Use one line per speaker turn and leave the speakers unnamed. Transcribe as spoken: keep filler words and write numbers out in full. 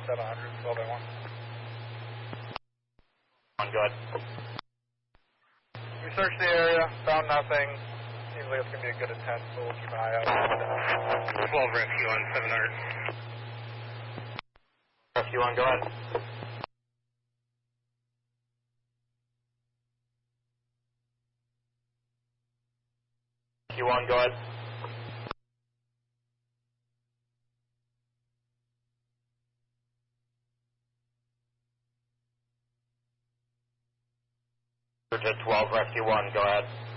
seven hundred, twelve by one.
One, go ahead.
We searched the area, found nothing. Seems like it's going to be a good attempt, so we'll keep an eye out.
twelve Rescue on seven hundred. Rescue one, go ahead. Rescue one, go ahead. To twelve, Rescue one, go ahead.